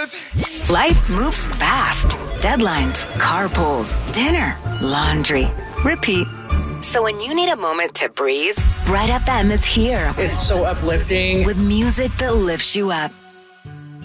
cause Life moves fast. Deadlines, carpools, dinner, laundry. Repeat. So when you need a moment to breathe, Bright FM is here It's so uplifting. with music that lifts you up.